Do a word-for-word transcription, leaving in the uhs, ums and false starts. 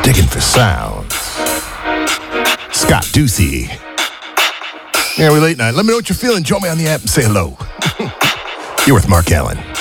Digging for sounds. Scott Ducey. Yeah, we late night. Let me know what you're feeling. Join me on the app and say hello. You're with Mark Allen.